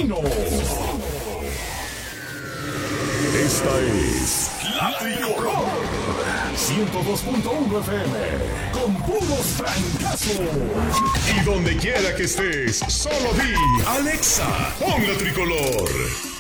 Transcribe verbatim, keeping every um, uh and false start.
Matutino. Esta es La Tricolor ciento dos punto uno F M, con puros francazos. Y donde quiera que estés, solo di Alexa, pon La Tricolor.